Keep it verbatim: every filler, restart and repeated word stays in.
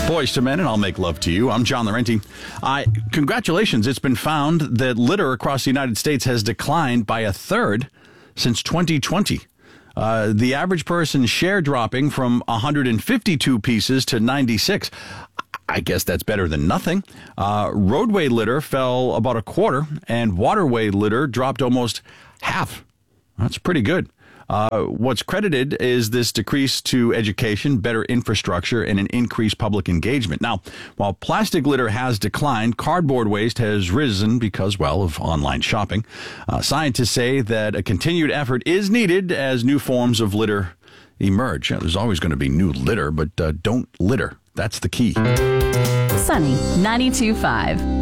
Boys to Men, and I'll make love to you. I'm John Laurenti. Uh, congratulations. It's been found that litter across the United States has declined by a third since twenty twenty. Uh, the average person's share dropping from one hundred fifty-two pieces to ninety-six. I guess that's better than nothing. Uh, roadway litter fell about a quarter, and waterway litter dropped almost half. That's pretty good. Uh, what's credited is this decrease to education, better infrastructure, and an increased public engagement. Now, while plastic litter has declined, cardboard waste has risen because, well, of online shopping. Uh, scientists say that a continued effort is needed as new forms of litter emerge. Yeah, there's always going to be new litter, but uh, don't litter. That's the key. Sunny ninety-two point five.